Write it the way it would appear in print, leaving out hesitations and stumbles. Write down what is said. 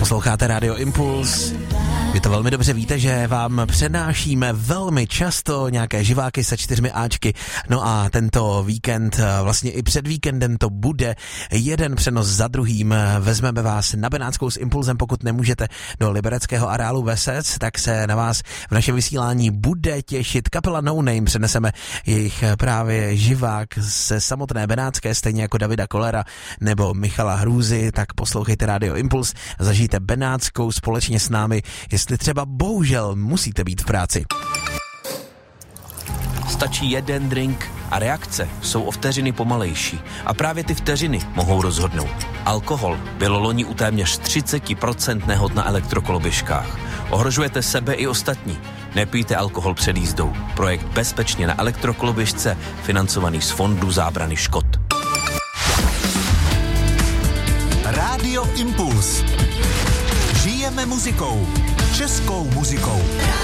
Posloucháte Radio Impuls. Vy to velmi dobře víte, že vám přenášíme velmi často nějaké živáky se 4 áčky. No a tento víkend, vlastně i před víkendem to bude jeden přenos za druhým. Vezmeme vás na Benátskou s Impulzem, pokud nemůžete do libereckého areálu Vesec, tak se na vás v našem vysílání bude těšit kapela No Name. Přeneseme jejich právě živák ze samotné Benátské, stejně jako Davida Kollera nebo Michala Hrůzy. Tak poslouchejte Radio Impuls, zažijte Benátskou společně s námi, jestli třeba bohužel musíte být v práci. Stačí jeden drink a reakce jsou o vteřiny pomalejší. A právě ty vteřiny mohou rozhodnout. Alkohol bylo loni u téměř 30% nehod na elektrokoloběžkách. Ohrožujete sebe i ostatní. Nepijte alkohol před jízdou. Projekt Bezpečně na elektrokoloběžce, financovaný z Fondu zábrany škod. Radio Impuls. Žijeme muzikou. Českou muzikou.